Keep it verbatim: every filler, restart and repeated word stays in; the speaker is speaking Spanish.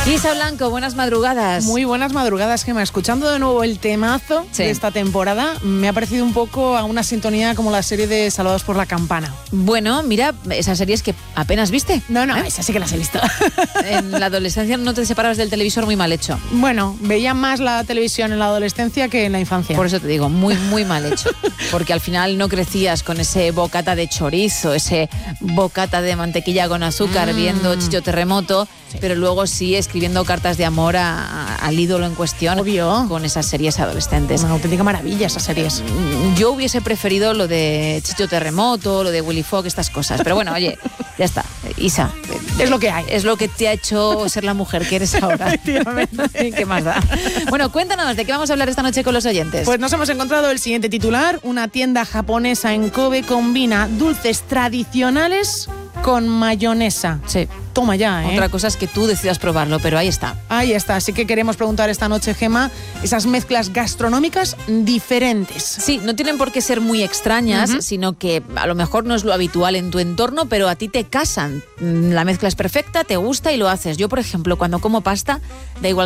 Isa Blanco, buenas madrugadas. Muy buenas madrugadas, Gemma. Escuchando de nuevo el temazo sí. de esta temporada, me ha parecido un poco a una sintonía como la serie de Salvados por la Campana. Bueno, mira, esas series que apenas viste. No, no, ¿Eh? esas sí que las he visto. En la adolescencia no te separabas del televisor, muy mal hecho. Bueno, veía más la televisión en la adolescencia que en la infancia. Por eso te digo, muy, muy mal hecho. Porque al final no crecías con ese bocata de chorizo, ese bocata de mantequilla con azúcar, mm. viendo Chicho Terremoto, sí. pero luego sí escribiendo cartas de amor a, a, al ídolo en cuestión. Obvio. Con esas series adolescentes. Una auténtica maravilla esas series. Yo hubiese preferido lo de Chicho Terremoto, lo de Willy Fogg, estas cosas. Pero bueno, oye, ya está. Isa. Es lo que hay. Es lo que te ha hecho ser la mujer que eres ahora. Efectivamente. ¿Qué más da? Bueno, cuéntanos, ¿de qué vamos a hablar esta noche con los oyentes? Pues nos hemos encontrado el siguiente titular. Una tienda japonesa en Kobe combina dulces tradicionales con mayonesa. Sí. Toma ya, ¿eh? Otra cosa es que tú decidas probarlo, pero ahí está. Ahí está. Así que queremos preguntar esta noche, Gemma, esas mezclas gastronómicas diferentes. Sí, no tienen por qué ser muy extrañas, uh-huh. sino que a lo mejor no es lo habitual en tu entorno, pero a ti te casan. La mezcla es perfecta, te gusta y lo haces. Yo, por ejemplo, cuando como pasta, da igual